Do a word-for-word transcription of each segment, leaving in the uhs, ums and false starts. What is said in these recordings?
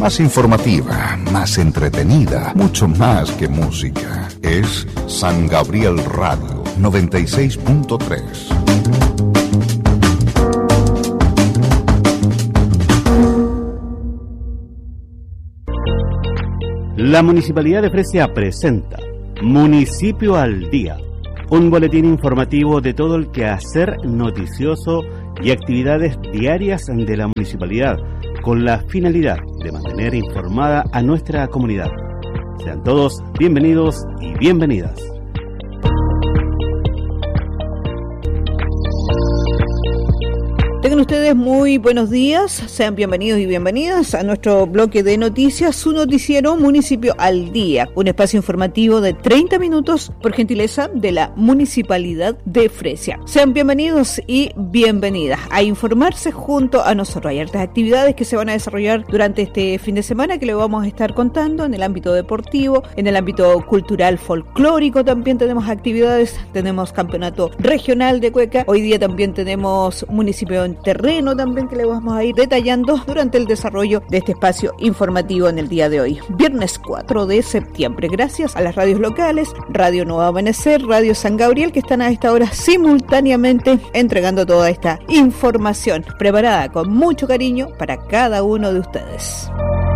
más informativa, más entretenida, mucho más que música. Es San Gabriel Radio noventa y seis punto tres. La Municipalidad de Fresia presenta Municipio al Día, un boletín informativo de todo el quehacer noticioso y actividades diarias de la municipalidad, con la finalidad de mantener informada a nuestra comunidad. Sean todos bienvenidos y bienvenidas. Tengan ustedes muy buenos días, sean bienvenidos y bienvenidas a nuestro bloque de noticias, su noticiero Municipio al Día, un espacio informativo de treinta minutos por gentileza de la Municipalidad de Fresia. Sean bienvenidos y bienvenidas a informarse junto a nosotros. Hay hartas actividades que se van a desarrollar durante este fin de semana que le vamos a estar contando en el ámbito deportivo, en el ámbito cultural folclórico también tenemos actividades, tenemos campeonato regional de cueca, hoy día también tenemos municipio en terreno también que le vamos a ir detallando durante el desarrollo de este espacio informativo en el día de hoy, viernes cuatro de septiembre, gracias a las radios locales, Radio Nuevo Amanecer, Radio San Gabriel, que están a esta hora simultáneamente entregando toda esta información preparada con mucho cariño para cada uno de ustedes.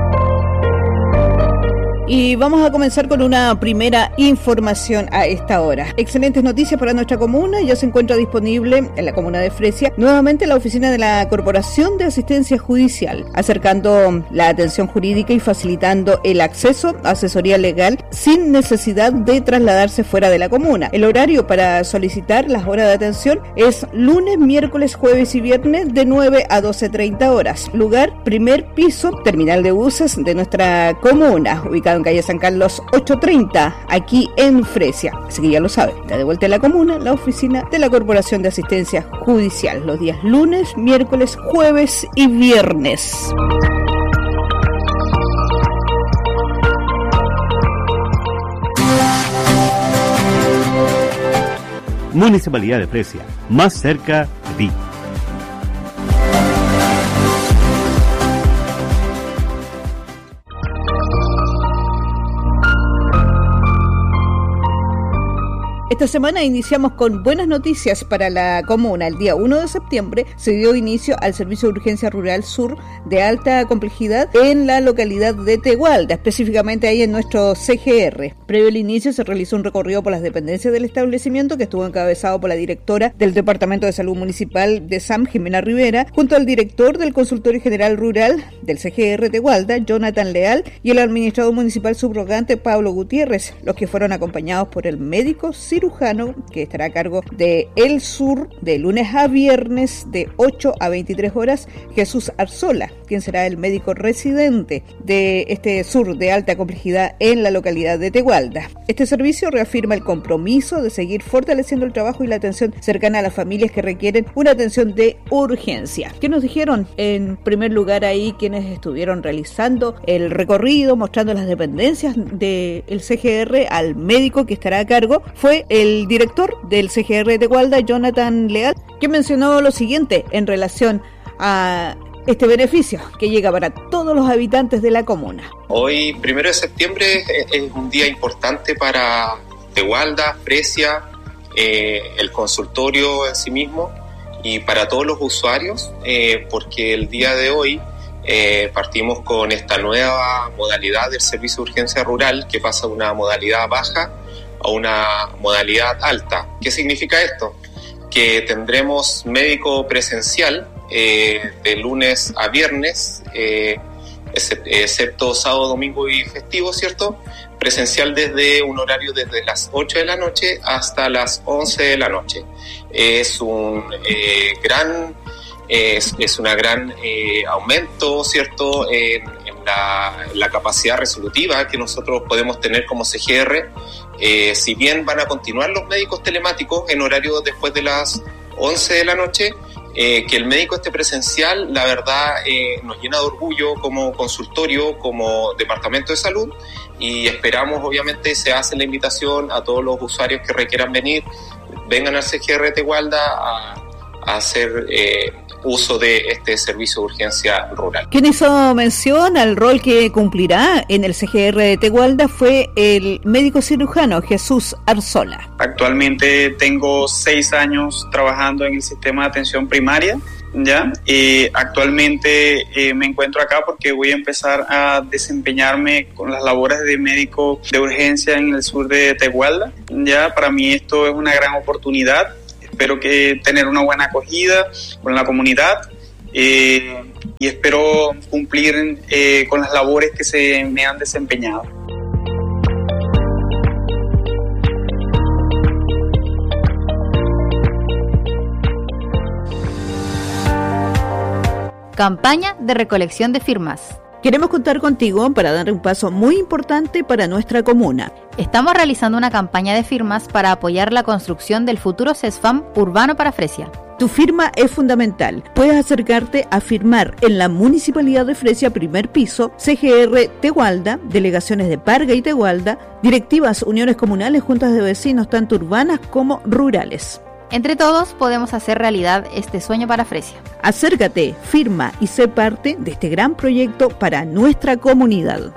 Y vamos a comenzar con una primera información a esta hora. Excelentes noticias para nuestra comuna. Ya se encuentra disponible en la comuna de Fresia nuevamente la oficina de la Corporación de Asistencia Judicial, acercando la atención jurídica y facilitando el acceso a asesoría legal sin necesidad de trasladarse fuera de la comuna. El horario para solicitar las horas de atención es lunes, miércoles, jueves y viernes de nueve a doce treinta horas. Lugar, primer piso, terminal de buses de nuestra comuna, ubicado en calle San Carlos ochocientos treinta, aquí en Fresia. Así que ya lo saben, está de vuelta en la comuna, la oficina de la Corporación de Asistencia Judicial, los días lunes, miércoles, jueves y viernes. Municipalidad de Fresia, más cerca de ti. Esta semana iniciamos con buenas noticias para la comuna. El día uno de septiembre se dio inicio al Servicio de Urgencia Rural Sur de alta complejidad en la localidad de Tegualda, específicamente ahí en nuestro C G R. Previo al inicio se realizó un recorrido por las dependencias del establecimiento que estuvo encabezado por la directora del Departamento de Salud Municipal de S A M, Jimena Rivera, junto al director del Consultorio General Rural del C G R Tegualda, Jonathan Leal, y el administrador municipal subrogante, Pablo Gutiérrez, los que fueron acompañados por el médico cirujano que estará a cargo de El Sur de lunes a viernes de ocho a veintitrés horas, Jesús Arzola, quien será el médico residente de este Sur de alta complejidad en la localidad de Tegualda. Este servicio reafirma el compromiso de seguir fortaleciendo el trabajo y la atención cercana a las familias que requieren una atención de urgencia. ¿Qué nos dijeron? En primer lugar ahí quienes estuvieron realizando el recorrido, mostrando las dependencias del C G R al médico que estará a cargo, fue el director del C G R de Tegualda, Jonathan Leal, que mencionó lo siguiente en relación a este beneficio que llega para todos los habitantes de la comuna. Hoy, primero de septiembre, es un día importante para Tegualda, Fresia, eh, el consultorio en sí mismo y para todos los usuarios, eh, porque el día de hoy eh, partimos con esta nueva modalidad del servicio de urgencia rural que pasa de una modalidad baja a una modalidad alta. ¿Qué significa esto? Que tendremos médico presencial eh, de lunes a viernes, eh, excepto sábado, domingo y festivo, ¿cierto? Presencial desde un horario desde las ocho de la noche hasta las once de la noche. Es un eh, gran es, es una gran eh, aumento, ¿cierto? En, en, la, en la capacidad resolutiva que nosotros podemos tener como C G R. Eh, si bien van a continuar los médicos telemáticos en horario después de las once de la noche, eh, que el médico esté presencial, la verdad eh, nos llena de orgullo como consultorio, como departamento de salud, y esperamos, obviamente, se hace la invitación a todos los usuarios que requieran venir, vengan al C G R Tegualda a, a hacer eh, uso de este servicio de urgencia rural. Quien hizo mención al rol que cumplirá en el C G R de Tegualda fue el médico cirujano Jesús Arzola. Actualmente tengo seis años trabajando en el sistema de atención primaria. Ya, eh, actualmente eh, me encuentro acá porque voy a empezar a desempeñarme con las labores de médico de urgencia en el sur de Tegualda. Ya, para mí esto es una gran oportunidad. Espero que tener una buena acogida con la comunidad eh, y espero cumplir eh, con las labores que se me han desempeñado. Campaña de recolección de firmas. Queremos contar contigo para dar un paso muy importante para nuestra comuna. Estamos realizando una campaña de firmas para apoyar la construcción del futuro CESFAM urbano para Fresia. Tu firma es fundamental. Puedes acercarte a firmar en la Municipalidad de Fresia, primer piso, C G R Tegualda, delegaciones de Parga y Tegualda, directivas, uniones comunales, juntas de vecinos, tanto urbanas como rurales. Entre todos podemos hacer realidad este sueño para Fresia. Acércate, firma y sé parte de este gran proyecto para nuestra comunidad.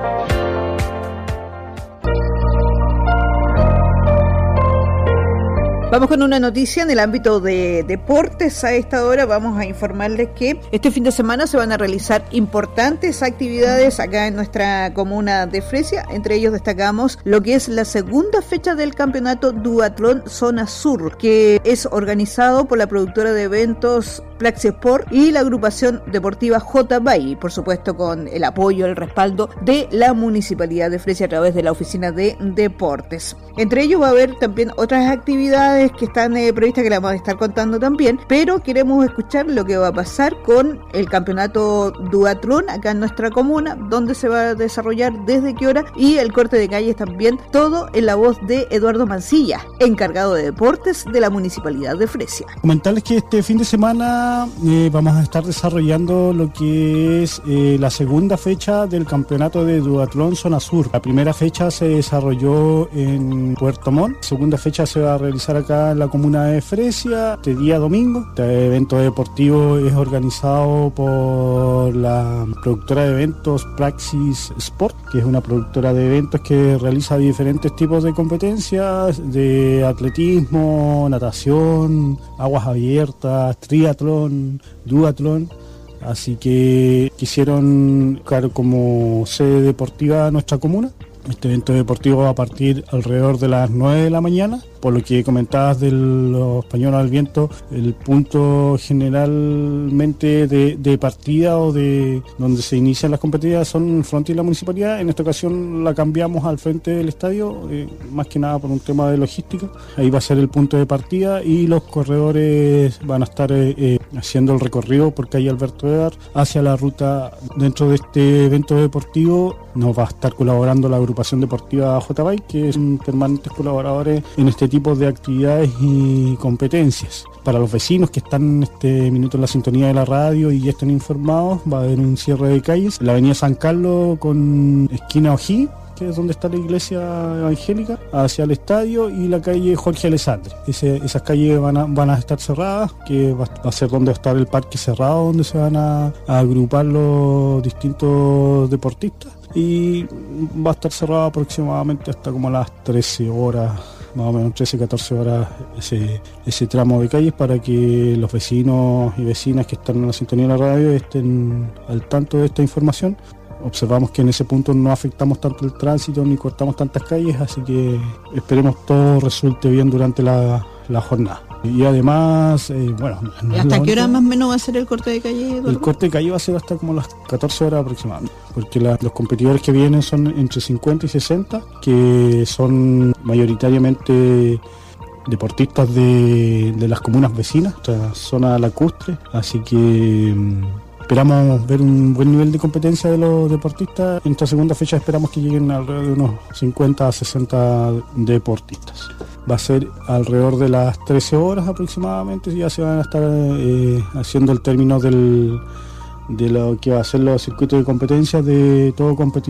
Vamos con una noticia en el ámbito de deportes. A esta hora vamos a informarles que este fin de semana se van a realizar importantes actividades acá en nuestra comuna de Fresia. Entre ellos destacamos lo que es la segunda fecha del campeonato Duatlón Zona Sur, que es organizado por la productora de eventos Plaxi Sport y la agrupación deportiva J B I, por supuesto con el apoyo, el respaldo de la Municipalidad de Fresia a través de la Oficina de Deportes. Entre ellos va a haber también otras actividades que están eh, previstas que le vamos a estar contando también, pero queremos escuchar lo que va a pasar con el campeonato Duatlón acá en nuestra comuna, dónde se va a desarrollar, desde qué hora, y el corte de calles también, todo en la voz de Eduardo Mancilla, encargado de deportes de la Municipalidad de Fresia. Comentarles que este fin de semana eh, vamos a estar desarrollando lo que es eh, la segunda fecha del campeonato de Duatlón Zona Sur. La primera fecha se desarrolló en Puerto Montt, la segunda fecha se va a realizar acá en la comuna de Fresia, este día domingo. Este evento deportivo es organizado por la productora de eventos Praxis Sport, que es una productora de eventos que realiza diferentes tipos de competencias de atletismo, natación, aguas abiertas, triatlón, duatlón. Así que quisieron buscar como sede deportiva nuestra comuna. Este evento deportivo va a partir alrededor de las nueve de la mañana. Por lo que comentabas de los pañuelos al viento, el punto generalmente de, de partida o de donde se inician las competiciones son frente a la municipalidad. En esta ocasión la cambiamos al frente del estadio, eh, más que nada por un tema de logística. Ahí va a ser el punto de partida y los corredores van a estar eh, eh, haciendo el recorrido por calle Alberto Edar hacia la ruta. Dentro de este evento deportivo nos va a estar colaborando la agrupación deportiva J B I, que son permanentes colaboradores en este tipo de actividades y competencias. Para los vecinos que están en este minuto en la sintonía de la radio y ya están informados, va a haber un cierre de calles en la avenida San Carlos con esquina Ojí, que es donde está la iglesia evangélica, hacia el estadio, y la calle Jorge Alessandri. Ese, esas calles van a, van a estar cerradas, que va, va a ser donde va a estar el parque cerrado, donde se van a, a agrupar los distintos deportistas, y va a estar cerrado aproximadamente hasta como a las trece horas, más o menos trece, catorce horas, ese, ese tramo de calles, para que los vecinos y vecinas que están en la sintonía de la radio estén al tanto de esta información. Observamos que en ese punto no afectamos tanto el tránsito ni cortamos tantas calles, así que esperemos todo resulte bien durante la, la jornada. Y además, eh, bueno... ¿Y hasta qué hora más o menos va a ser el corte de calle, Eduardo? El corte de calle va a ser hasta como las catorce horas aproximadamente, porque la, los competidores que vienen son entre cincuenta y sesenta, que son mayoritariamente deportistas de, de las comunas vecinas, esta zona lacustre, así que... Esperamos ver un buen nivel de competencia de los deportistas. En esta segunda fecha esperamos que lleguen alrededor de unos cincuenta a sesenta deportistas. Va a ser alrededor de las trece horas aproximadamente, ya se van a estar eh, haciendo el término del, de lo que va a ser los circuitos de competencia de todo competidor.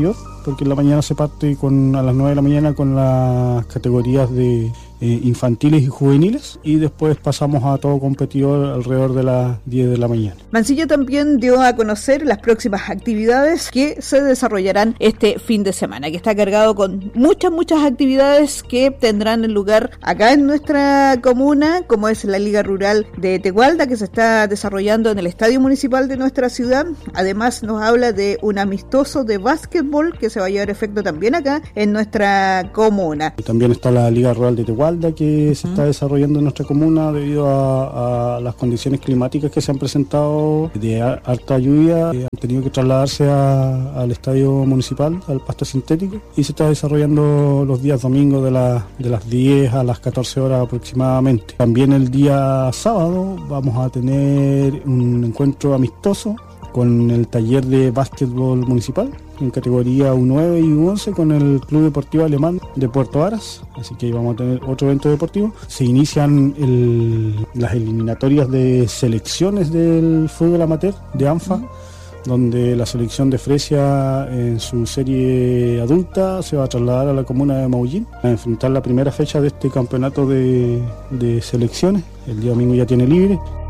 porque en la mañana se parte con a las nueve de la mañana con las categorías de eh, infantiles y juveniles, y después pasamos a todo competidor alrededor de las diez de la mañana. Mancilla también dio a conocer las próximas actividades que se desarrollarán este fin de semana, que está cargado con muchas, muchas actividades que tendrán lugar acá en nuestra comuna, como es la Liga Rural de Tegualda, que se está desarrollando en el Estadio Municipal de nuestra ciudad. Además nos habla de un amistoso de básquetbol que se va a llevar efecto también acá en nuestra comuna. Y también está la Liga Rural de Tegualda, que uh-huh. se está desarrollando en nuestra comuna debido a, a las condiciones climáticas que se han presentado de harta lluvia. Eh, han tenido que trasladarse a, al Estadio Municipal, al pasto sintético, y se está desarrollando los días domingos de, la, de las diez a las catorce horas aproximadamente. También el día sábado vamos a tener un encuentro amistoso con el taller de básquetbol municipal en categoría U nueve y U once con el Club Deportivo Alemán de Puerto Varas, así que ahí vamos a tener otro evento deportivo. Se inician el, las eliminatorias de selecciones del fútbol amateur de ANFA, uh-huh. donde la selección de Fresia en su serie adulta se va a trasladar a la comuna de Maullín a enfrentar la primera fecha de este campeonato de, de selecciones. El día domingo ya tiene libre.